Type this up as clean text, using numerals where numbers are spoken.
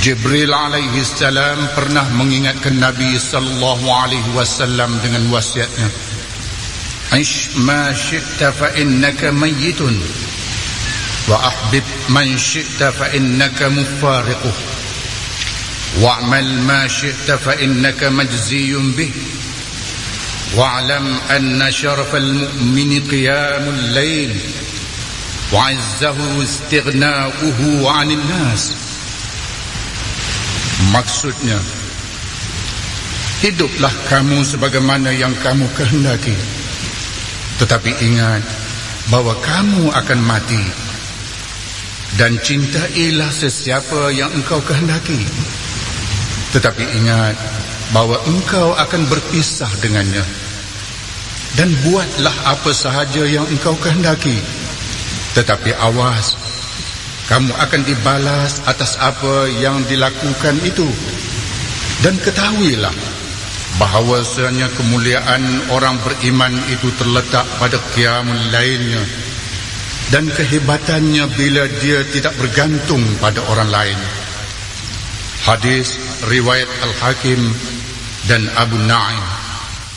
Jibril alaihi salam pernah mengingatkan Nabi sallallahu alaihi wasallam dengan wasiatnya, "Ish ma syi'ta fa innaka mayyitun wa ahbib man syi'ta fa innaka mufariquh wa'mal ma syi'ta fa innaka majziyun bih wa'lam anna syarafal mu'mini qiyamul layl wa 'izzahu istighna'uhu 'anil nas." Maksudnya, hiduplah kamu sebagaimana yang kamu kehendaki, tetapi ingat bahawa kamu akan mati, dan cintailah sesiapa yang engkau kehendaki, tetapi ingat bahawa engkau akan berpisah dengannya, dan buatlah apa sahaja yang engkau kehendaki, tetapi awas, kamu akan dibalas atas apa yang dilakukan itu. Dan ketahuilah bahawasanya kemuliaan orang beriman itu terletak pada qiyamul lailnya, dan kehebatannya bila dia tidak bergantung pada orang lain. Hadis riwayat Al-Hakim dan Abu Na'im.